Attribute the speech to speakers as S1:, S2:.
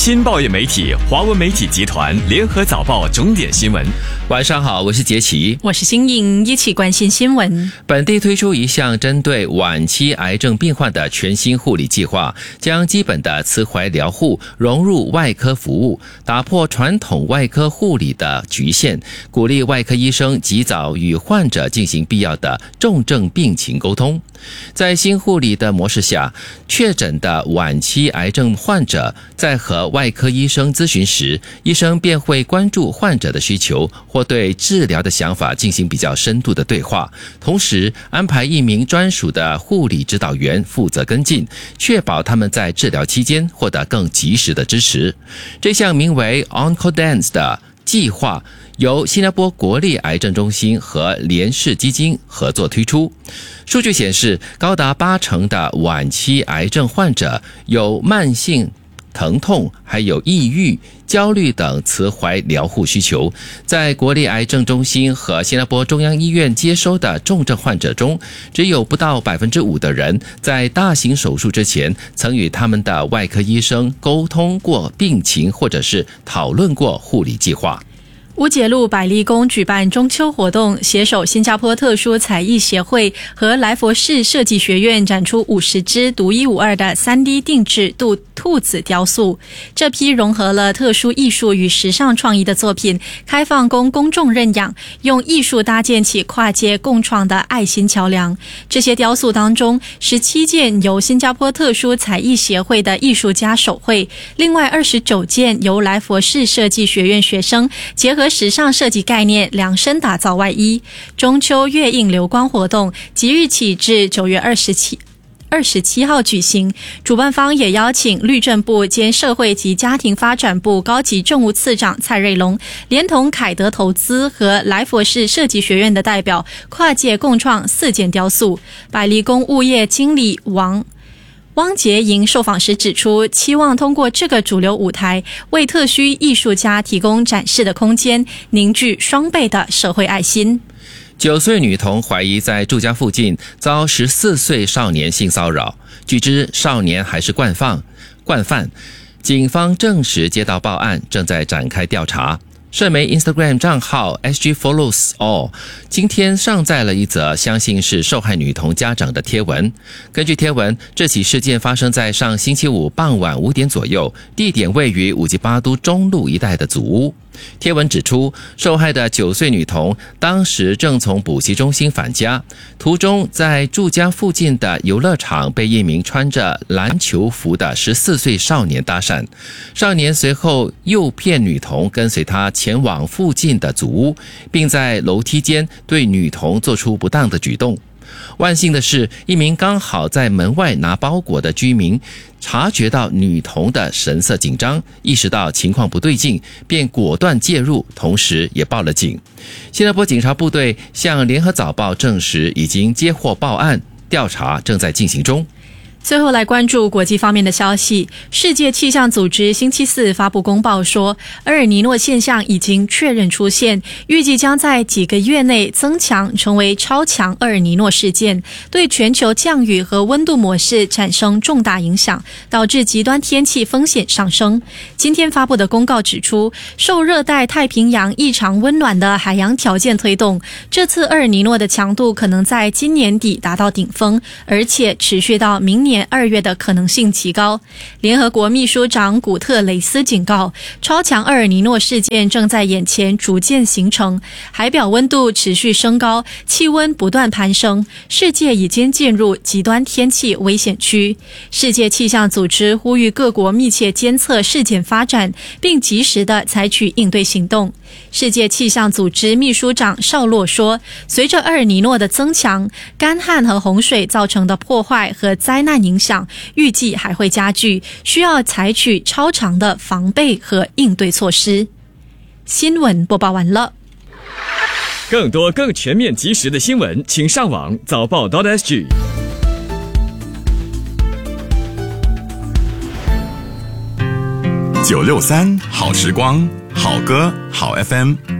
S1: 新报业媒体华文媒体集团联合早报重点新闻。
S2: 晚上好，我是杰奇，
S3: 我是新颖，一起关心新闻。
S2: 本地推出一项针对晚期癌症病患的全新护理计划，将基本的慈怀疗护融入外科服务，打破传统外科护理的局限，鼓励外科医生及早与患者进行必要的重症病情沟通。在新护理的模式下，确诊的晚期癌症患者在和外科医生咨询时，医生便会关注患者的需求或对治疗的想法进行比较深度的对话，同时安排一名专属的护理指导员负责跟进，确保他们在治疗期间获得更及时的支持。这项名为 OncoDance 的计划由新加坡国立癌症中心和联世基金合作推出。数据显示，高达80%的晚期癌症患者有慢性疼痛，还有抑郁、焦虑等慈怀疗护需求。在国立癌症中心和新加坡中央医院接收的重症患者中，只有不到 5% 的人在大型手术之前曾与他们的外科医生沟通过病情，或者是讨论过护理计划。
S3: 乌节路百丽宫举办中秋活动，携手新加坡特殊才艺协会和来佛士设计学院展出50只独一无二的 3D 定制兔子雕塑。这批融合了特殊艺术与时尚创意的作品，开放供公众认养，用艺术搭建起跨界共创的爱心桥梁。这些雕塑当中，17件由新加坡特殊才艺协会的艺术家手绘，另外29件由来佛士设计学院学生结合时尚设计概念量身打造外衣。中秋月映流光活动即日起至9月27号举行，主办方也邀请律政部兼社会及家庭发展部高级政务次长蔡瑞龙，连同凯德投资和来佛士设计学院的代表，跨界共创4件雕塑。百丽宫物业经理汪杰莹受访时指出，期望通过这个主流舞台，为特需艺术家提供展示的空间，凝聚双倍的社会爱心。
S2: 9岁女童怀疑在住家附近遭14岁少年性骚扰，据知少年还是惯犯。警方证实接到报案，正在展开调查。社媒 Instagram 账号 SG Follows All 今天上载了一则相信是受害女童家长的贴文。根据贴文，这起事件发生在上星期五傍晚5点左右，地点位于五吉巴都中路一带的祖屋。贴文指出，受害的9岁女童当时正从补习中心返家，途中在住家附近的游乐场被一名穿着篮球服的14岁少年搭讪，少年随后诱骗女童跟随他前往附近的祖屋，并在楼梯间对女童做出不当的举动。万幸的是，一名刚好在门外拿包裹的居民察觉到女童的神色紧张，意识到情况不对劲，便果断介入，同时也报了警。新加坡警察部队向联合早报证实已经接获报案，调查正在进行中。
S3: 最后来关注国际方面的消息。世界气象组织星期四发布公报说，厄尔尼诺现象已经确认出现，预计将在几个月内增强成为超强厄尔尼诺事件，对全球降雨和温度模式产生重大影响，导致极端天气风险上升。今天发布的公告指出，受热带太平洋异常温暖的海洋条件推动，这次厄尔尼诺的强度可能在今年底达到顶峰，而且持续到明年2月的可能性极高。联合国秘书长古特雷斯警告，超强厄尔尼诺事件正在眼前逐渐形成，海表温度持续升高，气温不断攀升，世界已经进入极端天气危险区。世界气象组织呼吁各国密切监测事件发展，并及时地采取应对行动。世界气象组织秘书长绍洛说，随着厄尔尼诺的增强，干旱和洪水造成的破坏和灾难影响预计还会加剧，需要采取超长的防备和应对措施。新闻播报完了。
S1: 更多更全面及时的新闻，请上网早报.sg。
S4: 963好时光，好歌好 FM。